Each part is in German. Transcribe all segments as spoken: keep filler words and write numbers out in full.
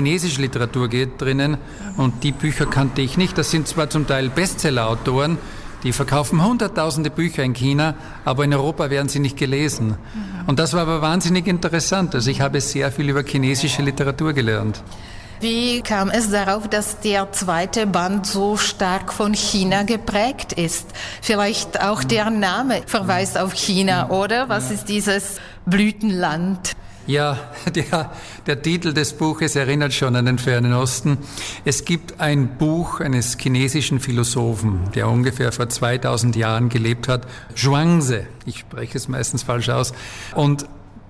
chinesische Literatur geht drinnen und die Bücher kannte ich nicht. Das sind zwar zum Teil Bestseller-Autoren, die verkaufen hunderttausende Bücher in China, aber in Europa werden sie nicht gelesen. Und das war aber wahnsinnig interessant. Also ich habe sehr viel über chinesische Literatur gelernt. Wie kam es darauf, dass der zweite Band so stark von China geprägt ist? Vielleicht auch der Name verweist auf China, oder? Was ist dieses Blütenland? Ja, der, der Titel des Buches erinnert schon an den Fernen Osten. Es gibt ein Buch eines chinesischen Philosophen, der ungefähr vor zweitausend Jahren gelebt hat, Zhuangzi. Ich spreche es meistens falsch aus. Und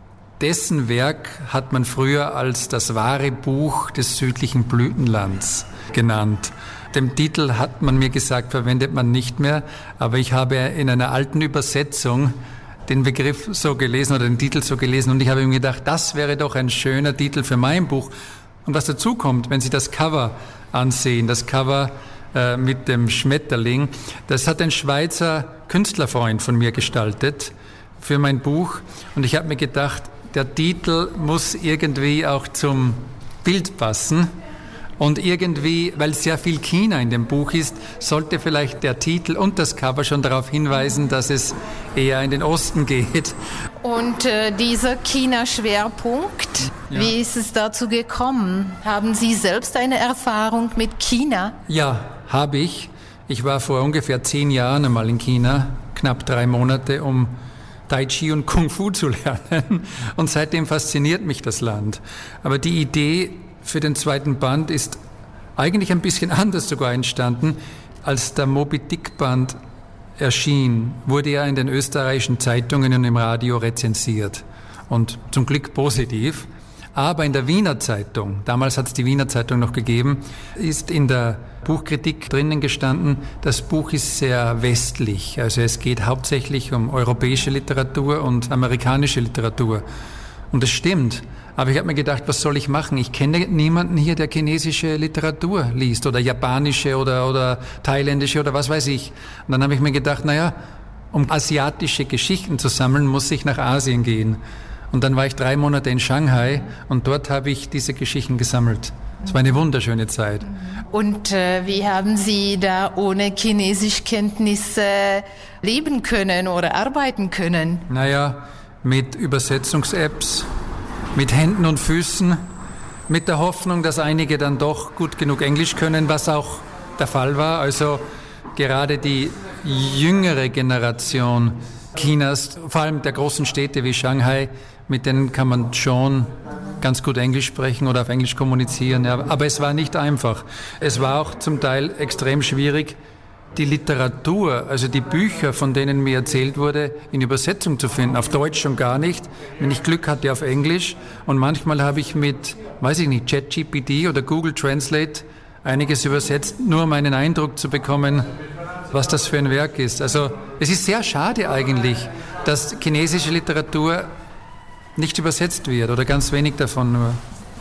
dessen Werk hat man früher als das wahre Buch des südlichen Blütenlands genannt. Den Titel hat man mir gesagt, verwendet man nicht mehr, aber ich habe in einer alten Übersetzung den Begriff so gelesen oder den Titel so gelesen und ich habe mir gedacht, das wäre doch ein schöner Titel für mein Buch. Und was dazu kommt, wenn Sie das Cover ansehen, das Cover äh, mit dem Schmetterling, das hat ein Schweizer Künstlerfreund von mir gestaltet für mein Buch und ich habe mir gedacht, der Titel muss irgendwie auch zum Bild passen. Und irgendwie, weil sehr viel China in dem Buch ist, sollte vielleicht der Titel und das Cover schon darauf hinweisen, dass es eher in den Osten geht. Und äh, dieser China-Schwerpunkt, ja. Wie ist es dazu gekommen? Haben Sie selbst eine Erfahrung mit China? Ja, habe ich. Ich war vor ungefähr zehn Jahren einmal in China, knapp drei Monate, um Tai Chi und Kung Fu zu lernen. Und seitdem fasziniert mich das Land. Aber die Idee für den zweiten Band ist eigentlich ein bisschen anders sogar entstanden. Als der Moby Dick Band erschien, wurde er in den österreichischen Zeitungen und im Radio rezensiert. Und zum Glück positiv. Aber in der Wiener Zeitung, damals hat es die Wiener Zeitung noch gegeben, ist in der Buchkritik drinnen gestanden, das Buch ist sehr westlich. Also es geht hauptsächlich um europäische Literatur und amerikanische Literatur. Und das stimmt. Aber ich habe mir gedacht, was soll ich machen? Ich kenne niemanden hier, der chinesische Literatur liest oder japanische oder, oder thailändische oder was weiß ich. Und dann habe ich mir gedacht, naja, um asiatische Geschichten zu sammeln, muss ich nach Asien gehen. Und dann war ich drei Monate in Shanghai und dort habe ich diese Geschichten gesammelt. Es war eine wunderschöne Zeit. Und äh, wie haben Sie da ohne Chinesischkenntnisse leben können oder arbeiten können? Naja, mit Übersetzungs-Apps, mit Händen und Füßen, mit der Hoffnung, dass einige dann doch gut genug Englisch können, was auch der Fall war. Also gerade die jüngere Generation Chinas, vor allem der großen Städte wie Shanghai, mit denen kann man schon ganz gut Englisch sprechen oder auf Englisch kommunizieren. Ja. Aber es war nicht einfach. Es war auch zum Teil extrem schwierig, die Literatur, also die Bücher, von denen mir erzählt wurde, in Übersetzung zu finden. Auf Deutsch schon gar nicht. Wenn ich Glück hatte, auf Englisch. Und manchmal habe ich mit, weiß ich nicht, ChatGPT oder Google Translate einiges übersetzt, nur um einen Eindruck zu bekommen, was das für ein Werk ist. Also es ist sehr schade eigentlich, dass chinesische Literatur nicht übersetzt wird oder ganz wenig davon nur.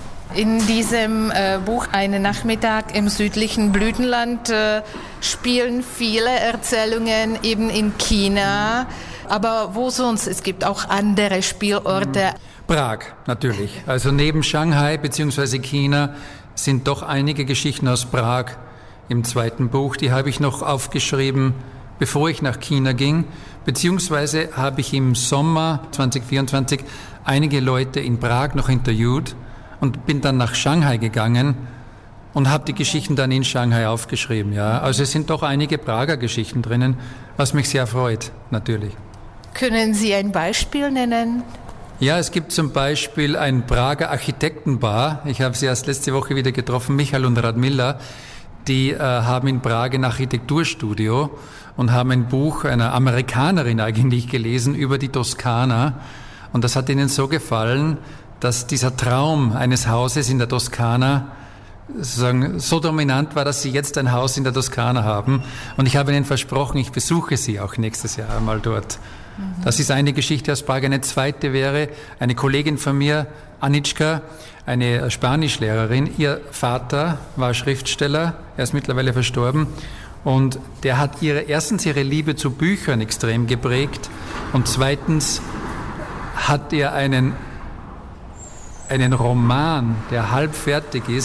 In diesem äh, Buch Ein Nachmittag im südlichen Blütenland äh, spielen viele Erzählungen eben in China. Aber wo sonst? Es gibt auch andere Spielorte. Prag natürlich. Also neben Shanghai bzw. China sind doch einige Geschichten aus Prag im zweiten Buch. Die habe ich noch aufgeschrieben, bevor ich nach China ging. Beziehungsweise habe ich im Sommer zwanzig vierundzwanzig einige Leute in Prag noch interviewt und bin dann nach Shanghai gegangen und habe die Geschichten dann in Shanghai aufgeschrieben. Ja. Also es sind doch einige Prager Geschichten drinnen, was mich sehr freut, natürlich. Können Sie ein Beispiel nennen? Ja, es gibt zum Beispiel ein Prager Architektenpaar. Ich habe sie erst letzte Woche wieder getroffen, Michael und Radmila. Die äh, haben in Prag ein Architekturstudio und haben ein Buch einer Amerikanerin eigentlich gelesen über die Toskana. Und das hat ihnen so gefallen, dass dieser Traum eines Hauses in der Toskana sozusagen so dominant war, dass sie jetzt ein Haus in der Toskana haben. Und ich habe ihnen versprochen, ich besuche sie auch nächstes Jahr einmal dort. Mhm. Das ist eine Geschichte aus Prag. Eine zweite wäre, eine Kollegin von mir, Anitschka, eine Spanischlehrerin. Ihr Vater war Schriftsteller, er ist mittlerweile verstorben. Und der hat ihre, erstens ihre Liebe zu Büchern extrem geprägt und zweitens hat er einen, einen Roman, der halb fertig ist,